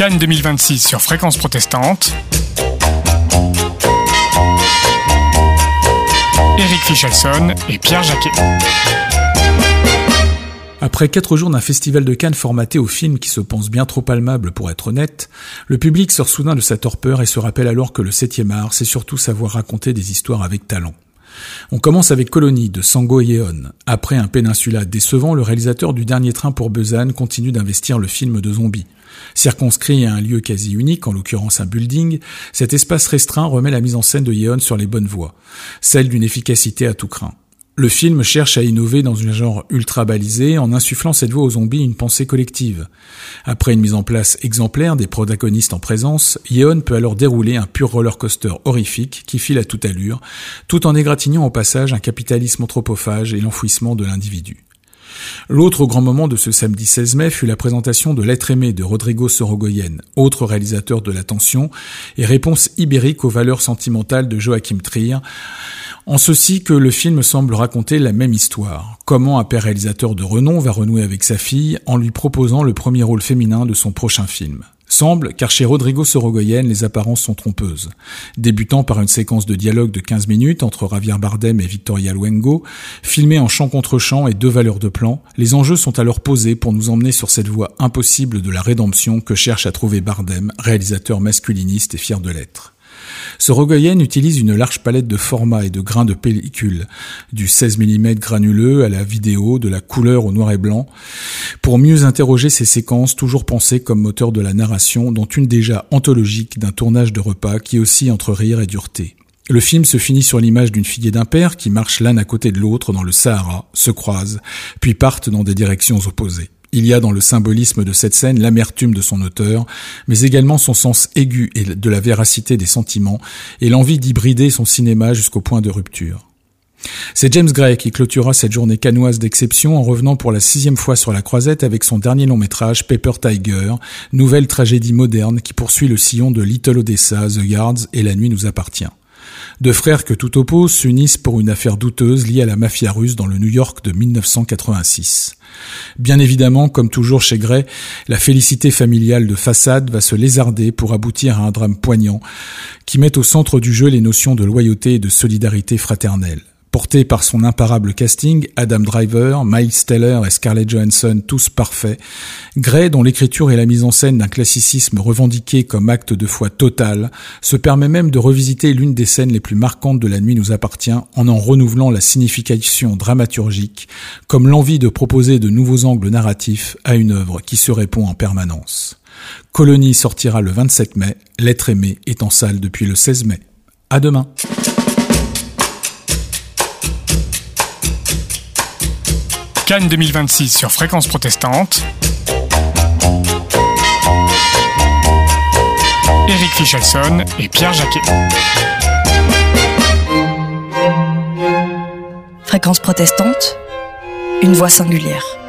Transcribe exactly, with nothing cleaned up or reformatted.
Cannes deux mille vingt-six sur Fréquence Protestante. Eric Fichelson et Pierre Jacquet. Après quatre jours d'un festival de Cannes formaté au film qui se pense bien trop palmable pour être honnête, le public sort soudain de sa torpeur et se rappelle alors que le septième art, c'est surtout savoir raconter des histoires avec talent. On commence avec Colony de Sango Yeon. Après un Péninsula décevant, le réalisateur du Dernier Train pour Busan continue d'investir le film de zombies. Circonscrit à un lieu quasi unique, en l'occurrence un building, cet espace restreint remet la mise en scène de Yeon sur les bonnes voies, celle d'une efficacité à tout crin. Le film cherche à innover dans un genre ultra balisé en insufflant cette voix aux zombies une pensée collective. Après une mise en place exemplaire des protagonistes en présence, Yeon peut alors dérouler un pur roller coaster horrifique qui file à toute allure, tout en égratignant au passage un capitalisme anthropophage et l'enfouissement de l'individu. L'autre grand moment de ce samedi seize mai fut la présentation de L'être aimé de Rodrigo Sorogoyen, autre réalisateur de la tension, et réponse ibérique aux valeurs sentimentales de Joachim Trier, en ceci que le film semble raconter la même histoire. Comment un père réalisateur de renom va renouer avec sa fille en lui proposant le premier rôle féminin de son prochain film. Semble, car chez Rodrigo Sorogoyen, les apparences sont trompeuses. Débutant par une séquence de dialogue de quinze minutes entre Javier Bardem et Victoria Luengo, filmée en chant contre chant et deux valeurs de plan, les enjeux sont alors posés pour nous emmener sur cette voie impossible de la rédemption que cherche à trouver Bardem, réalisateur masculiniste et fier de l'être. Sorogoyen utilise une large palette de formats et de grains de pellicule, du seize millimètres granuleux à la vidéo, de la couleur au noir et blanc, pour mieux interroger ces séquences toujours pensées comme moteur de la narration, dont une déjà anthologique d'un tournage de repas qui oscille entre rire et dureté. Le film se finit sur l'image d'une fille et d'un père qui marchent l'un à côté de l'autre dans le Sahara, se croisent, puis partent dans des directions opposées. Il y a dans le symbolisme de cette scène l'amertume de son auteur, mais également son sens aigu et de la véracité des sentiments et l'envie d'hybrider son cinéma jusqu'au point de rupture. C'est James Gray qui clôturera cette journée cannoise d'exception en revenant pour la sixième fois sur la croisette avec son dernier long métrage Paper Tiger, nouvelle tragédie moderne qui poursuit le sillon de Little Odessa, The Yards et La nuit nous appartient. Deux frères que tout oppose s'unissent pour une affaire douteuse liée à la mafia russe dans le New York de dix-neuf cent quatre-vingt-six. Bien évidemment, comme toujours chez Gray, la félicité familiale de façade va se lézarder pour aboutir à un drame poignant qui met au centre du jeu les notions de loyauté et de solidarité fraternelle. Porté par son imparable casting, Adam Driver, Miles Teller et Scarlett Johansson, tous parfaits, Gray, dont l'écriture et la mise en scène d'un classicisme revendiqué comme acte de foi total, se permet même de revisiter l'une des scènes les plus marquantes de La nuit nous appartient en en renouvelant la signification dramaturgique, comme l'envie de proposer de nouveaux angles narratifs à une œuvre qui se répond en permanence. Colony sortira le vingt-sept mai, L'être aimé est en salle depuis le seize mai. À demain. Cannes deux mille vingt-six sur Fréquence Protestante. Eric Fichelson et Pierre Jacquet. Fréquence Protestante, une voix singulière.